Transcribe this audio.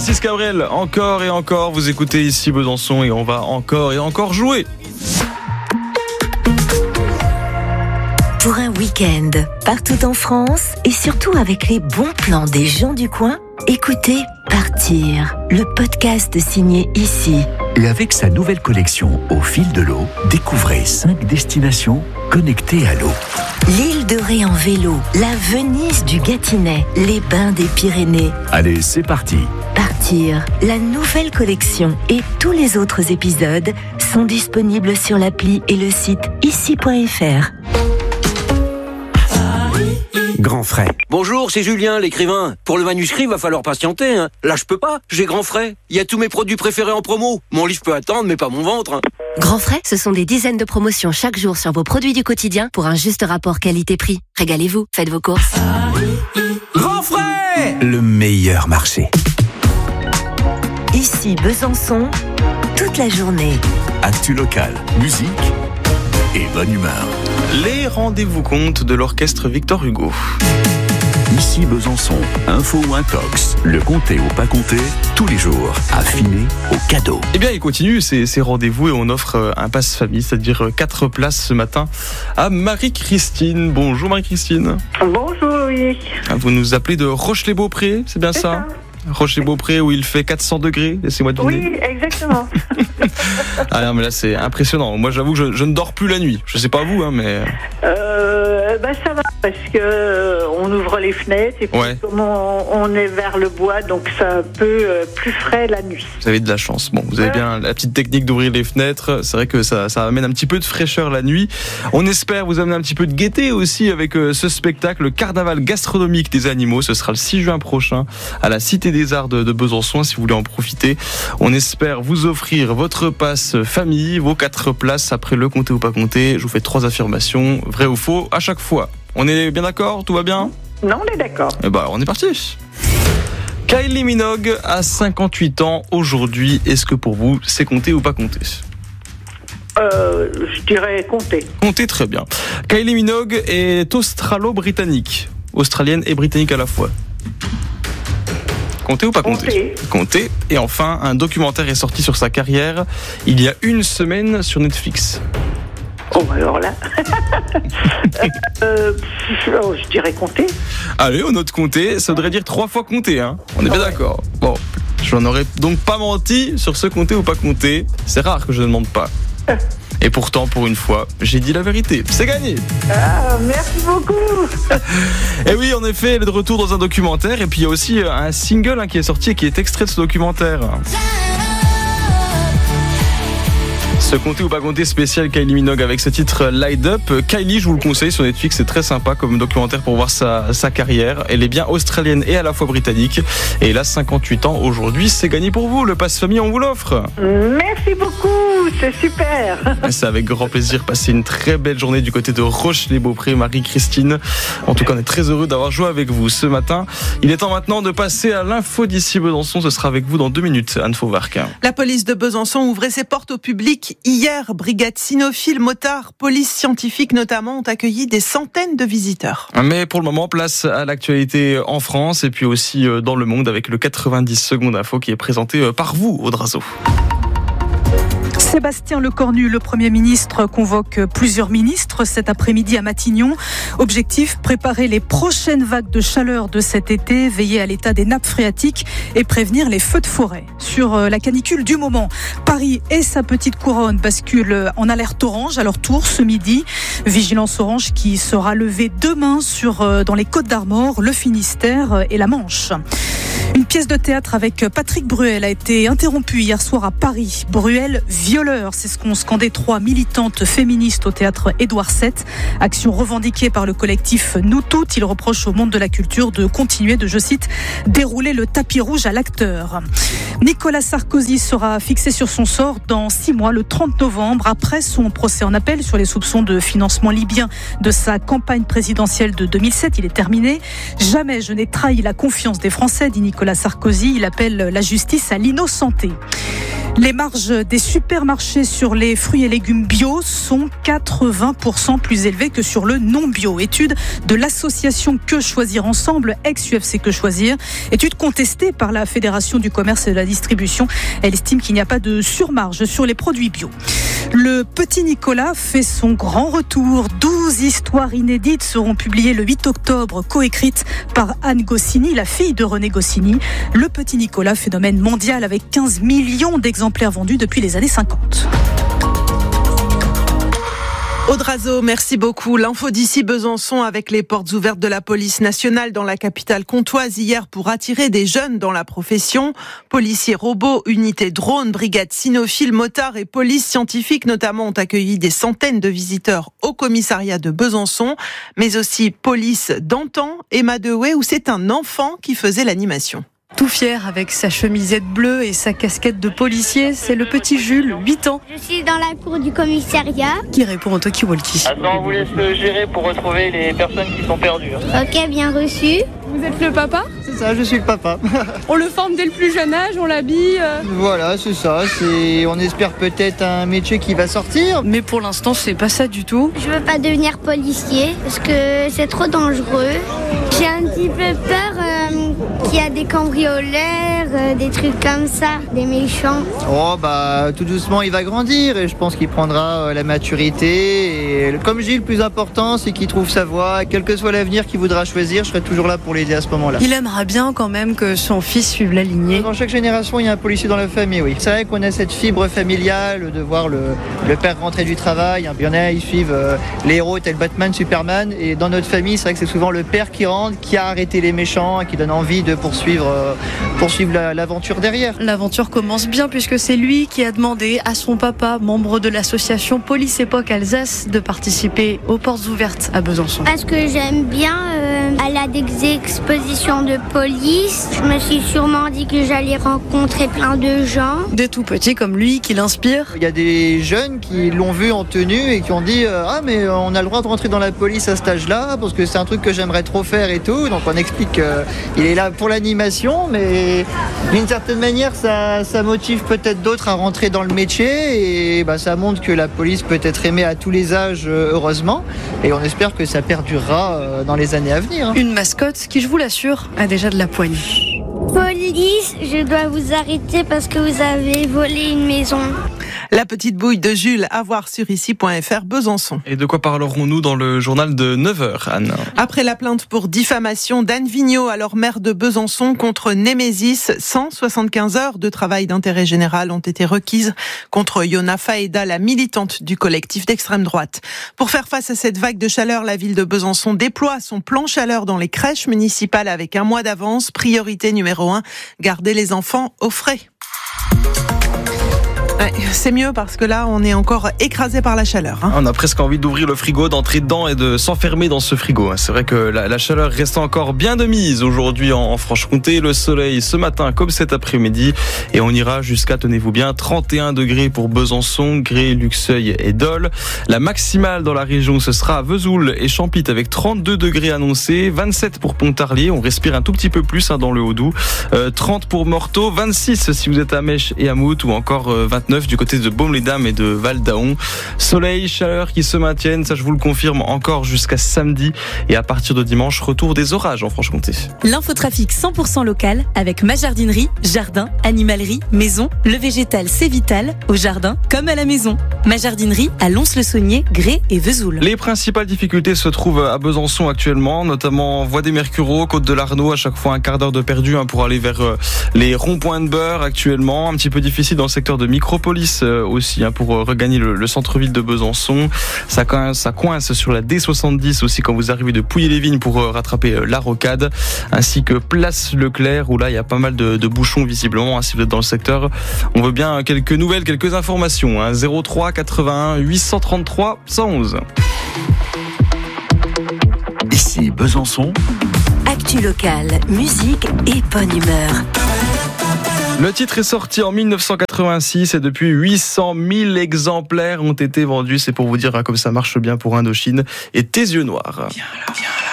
Francis Cabrel, encore et encore, vous écoutez ici Besançon et on va encore et encore jouer. Pour un week-end, partout en France et surtout avec les bons plans des gens du coin, écoutez Partir, le podcast signé ici. Et avec sa nouvelle collection Au fil de l'eau, découvrez 5 destinations connectées à l'eau. L'île de Ré en vélo, la Venise du Gâtinais, les bains des Pyrénées. Allez, c'est parti. Partir, la nouvelle collection et tous les autres épisodes sont disponibles sur l'appli et le site ici.fr. Grand frais. Bonjour, c'est Julien, l'écrivain. Pour le manuscrit, va falloir patienter. Là, je peux pas. J'ai grand frais. Il y a tous mes produits préférés en promo. Mon livre peut attendre, mais pas mon ventre. Grand frais, ce sont des dizaines de promotions chaque jour sur vos produits du quotidien pour un juste rapport qualité-prix. Régalez-vous, faites vos courses. Grand frais, le meilleur marché. Ici Besançon, toute la journée. Actu local, musique et bonne humeur. Les rendez-vous comptes de l'orchestre Victor Hugo. Ici Besançon, info ou intox, le compter ou pas compter, tous les jours, affiné au cadeau. Eh bien, il continue ces rendez-vous et on offre un passe-famille, c'est-à-dire 4 places ce matin à Marie-Christine. Bonjour Marie-Christine. Bonjour Louis. Vous nous appelez de Roche-les-Beaupré, c'est bien ça ? Roche-les-Beaupré où il fait 400 degrés, laissez-moi deviner. Oui, exactement. Ah non, mais là c'est impressionnant. Moi j'avoue que je ne dors plus la nuit. Je sais pas vous, hein, mais... Ça va, parce que on ouvre les fenêtres et puis comme on est vers le bois, donc c'est un peu plus frais la nuit. Vous avez de la chance. Bon, vous avez bien la petite technique d'ouvrir les fenêtres. C'est vrai que ça amène un petit peu de fraîcheur la nuit. On espère vous amener un petit peu de gaieté aussi avec ce spectacle, le carnaval gastronomique des animaux. Ce sera le 6 juin prochain à la Cité des Arts de Besançon, si vous voulez en profiter. On espère vous offrir votre passe famille, vos 4 places après le compter ou pas compter. Je vous fais 3 affirmations, vrai ou faux, à chaque fois. On est bien d'accord? Tout va bien? Non, on est d'accord. Eh ben, on est parti. Kylie Minogue a 58 ans aujourd'hui. Est-ce que pour vous, c'est compter ou pas compter? Je dirais compter. Compter, très bien. Kylie Minogue est australo-britannique. Australienne et britannique à la fois. Compter ou pas compter? Compter. Et enfin, un documentaire est sorti sur sa carrière il y a une semaine sur Netflix. Oh, alors là... je dirais compter. Allez, on note compter. Ça voudrait dire 3 fois compter, hein. On est bien d'accord. Bon, je n'en aurais donc pas menti sur ce compter ou pas compter. C'est rare que je ne demande pas. Et pourtant, pour une fois, j'ai dit la vérité. C'est gagné. Ah, merci beaucoup. Et oui, en effet, elle est de retour dans un documentaire. Et puis, il y a aussi un single qui est sorti et qui est extrait de ce documentaire. Ce compter ou pas compter spécial Kylie Minogue avec ce titre Light Up. Kylie, je vous le conseille sur Netflix, c'est très sympa comme documentaire pour voir sa carrière. Elle est bien australienne et à la fois britannique. Et elle a 58 ans aujourd'hui. C'est gagné pour vous. Le passe famille, on vous l'offre. Merci beaucoup, c'est super. C'est avec grand plaisir. Passez une très belle journée du côté de Roche-les-Beaupré, Marie-Christine. En tout cas, on est très heureux d'avoir joué avec vous ce matin. Il est temps maintenant de passer à l'info d'ici Besançon. Ce sera avec vous dans 2 minutes, Anne Fauvarc. La police de Besançon ouvrait ses portes au public hier. Brigade cynophile, motards, police scientifique notamment ont accueilli des centaines de visiteurs. Mais pour le moment, place à l'actualité en France et puis aussi dans le monde avec le 90 secondes info qui est présenté par vous, Audrazo. Sébastien Lecornu, le Premier ministre, convoque plusieurs ministres cet après-midi à Matignon. Objectif, préparer les prochaines vagues de chaleur de cet été, veiller à l'état des nappes phréatiques et prévenir les feux de forêt. Sur la canicule du moment, Paris et sa petite couronne basculent en alerte orange à leur tour ce midi. Vigilance orange qui sera levée demain dans les Côtes-d'Armor, le Finistère et la Manche. Une pièce de théâtre avec Patrick Bruel a été interrompue hier soir à Paris. Bruel, violeur, c'est ce qu'ont scandé 3 militantes féministes au théâtre Édouard VII. Action revendiquée par le collectif Nous Toutes. Il reproche au monde de la culture de continuer de, je cite, dérouler le tapis rouge à l'acteur. Nicolas Sarkozy sera fixé sur son sort dans 6 mois, le 30 novembre, après son procès en appel sur les soupçons de financement libyen de sa campagne présidentielle de 2007. Il est terminé. Jamais je n'ai trahi la confiance des Français, dit Nicolas Sarkozy. Il appelle la justice à l'innocenté. Les marges des supermarchés sur les fruits et légumes bio sont 80% plus élevées que sur le non bio. Étude de l'association Que Choisir Ensemble, ex-UFC Que Choisir. Étude contestée par la Fédération du commerce et de la distribution. Elle estime qu'il n'y a pas de surmarge sur les produits bio. Le Petit Nicolas fait son grand retour. 12 histoires inédites seront publiées le 8 octobre, coécrites par Anne Goscinny, la fille de René Goscinny. Le Petit Nicolas, phénomène mondial avec 15 millions d'exemplaires vendus depuis les années 50. Audrazo, merci beaucoup. L'info d'ici Besançon avec les portes ouvertes de la police nationale dans la capitale comtoise hier pour attirer des jeunes dans la profession. Policiers robots, unités drones, brigades cynophiles, motards et police scientifique notamment ont accueilli des centaines de visiteurs au commissariat de Besançon, mais aussi police d'Antan, Emma Dewey, où c'est un enfant qui faisait l'animation. Tout fier avec sa chemisette bleue et sa casquette de policier, c'est le petit Jules, 8 ans. Je suis dans la cour du commissariat. Qui répond au talkie-walkie. Attends, on vous laisse gérer pour retrouver les personnes qui sont perdues. Ok, bien reçu. Vous êtes le papa ? C'est ça, je suis le papa. On le forme dès le plus jeune âge, on l'habille. Voilà, c'est ça. On espère peut-être un métier qui va sortir. Mais pour l'instant, c'est pas ça du tout. Je veux pas devenir policier parce que c'est trop dangereux. J'ai un petit peu peur qu'il y a des cambrioleurs, des trucs comme ça, des méchants. Oh bah tout doucement il va grandir et je pense qu'il prendra la maturité. Et comme je dis, le plus important c'est qu'il trouve sa voie. Quel que soit l'avenir qu'il voudra choisir, je serai toujours là pour l'aider à ce moment-là. Il aimera bien quand même que son fils suive la lignée. Dans chaque génération, il y a un policier dans la famille, oui. C'est vrai qu'on a cette fibre familiale de voir le père rentrer du travail. Il y en a, ils suivent les héros tels Batman, Superman. Et dans notre famille, c'est vrai que c'est souvent le père qui rentre, qui a arrêté les méchants et qui donne envie de poursuivre l'aventure derrière. L'aventure commence bien puisque c'est lui qui a demandé à son papa, membre de l'association Police Époque Alsace, de participer aux portes ouvertes à Besançon. Parce que j'aime bien aller à des expositions de police. Je me suis sûrement dit que j'allais rencontrer plein de gens. Des tout petits comme lui qui l'inspirent. Il y a des jeunes qui l'ont vu en tenue et qui ont dit ah mais on a le droit de rentrer dans la police à cet âge-là parce que c'est un truc que j'aimerais trop faire et tout. Donc on explique qu'il est là pour l'animation, mais d'une certaine manière ça motive peut-être d'autres à rentrer dans le métier et ça montre que la police peut être aimée à tous les âges, heureusement, et on espère que ça perdurera dans les années à venir. Une mascotte qui, je vous l'assure, a déjà de la poignée. Police, je dois vous arrêter parce que vous avez volé une maison. La petite bouille de Jules, à voir sur ici.fr Besançon. Et de quoi parlerons-nous dans le journal de 9h, Anne ? Après la plainte pour diffamation d'Anne Vigneault, alors maire de Besançon, contre Némésis, 175 heures de travail d'intérêt général ont été requises contre Yona Faeda, la militante du collectif d'extrême droite. Pour faire face à cette vague de chaleur, la ville de Besançon déploie son plan chaleur dans les crèches municipales avec un mois d'avance. Priorité numéro 1, garder les enfants au frais. Ouais, c'est mieux parce que là, on est encore écrasé par la chaleur. On a presque envie d'ouvrir le frigo, d'entrer dedans et de s'enfermer dans ce frigo. C'est vrai que la chaleur reste encore bien de mise aujourd'hui en Franche-Comté. Le soleil ce matin comme cet après-midi. Et on ira jusqu'à, tenez-vous bien, 31 degrés pour Besançon, Gré, Luxeuil et Dole. La maximale dans la région, ce sera à Vesoul et Champit avec 32 degrés annoncés. 27 pour Pontarlier, on respire un tout petit peu plus dans le Haut-Doubs. 30 pour Morteau, 26 si vous êtes à Mèche et à Mout, ou encore 29 du côté de Baume-les-Dames et de Val-d'Aon. Soleil, chaleur qui se maintiennent, ça je vous le confirme encore jusqu'à samedi. Et à partir de dimanche, retour des orages en Franche-Comté. L'infotrafic 100% local avec ma jardinerie, jardin, animalerie, maison. Le végétal c'est vital, au jardin comme à la maison. Ma jardinerie à Lons-le-Saunier, Gré et Vesoul. Les principales difficultés se trouvent à Besançon actuellement, notamment voie des Mercureaux, côte de l'Arnaud, à chaque fois un quart d'heure de perdu pour aller vers les ronds-points de Beurre actuellement. Un petit peu difficile dans le secteur de Micropolis aussi pour regagner le centre-ville de Besançon. Ça coince sur la D70 aussi quand vous arrivez de Pouilly-les-Vignes pour rattraper la Rocade, ainsi que place Leclerc où là il y a pas mal de bouchons visiblement. Si vous êtes dans le secteur, on veut bien quelques nouvelles, quelques informations. 03 81 833 111. Ici Besançon. Actu locale, musique et bonne humeur. Le titre est sorti en 1986 et depuis 800 000 exemplaires ont été vendus. C'est pour vous dire comme ça marche bien pour Indochine et Tes yeux noirs. Viens là, viens là.